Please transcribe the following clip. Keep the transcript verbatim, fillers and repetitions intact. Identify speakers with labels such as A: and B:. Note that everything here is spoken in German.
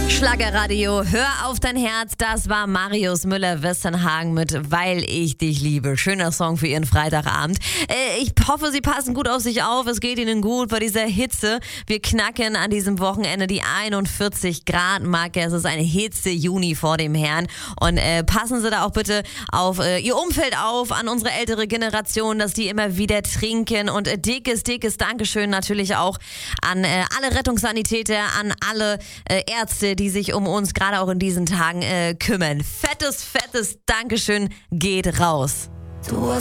A: Schlagerradio, hör auf dein Herz, das war Marius Müller-Westernhagen mit Weil ich dich liebe. Schöner Song für Ihren Freitagabend. Äh, ich hoffe, Sie passen gut auf sich auf, es geht Ihnen gut bei dieser Hitze. Wir knacken an diesem Wochenende die einundvierzig Grad Marke. Es ist eine Hitze-Juni vor dem Herrn. Und äh, passen Sie da auch bitte auf äh, Ihr Umfeld auf, an unsere ältere Generation, dass die immer wieder trinken. Und äh, dickes, dickes Dankeschön natürlich auch an äh, alle Rettungssanitäter, an alle äh, Ärzte, die sich um uns gerade auch in diesen Tagen äh, kümmern. Fettes, fettes Dankeschön geht raus.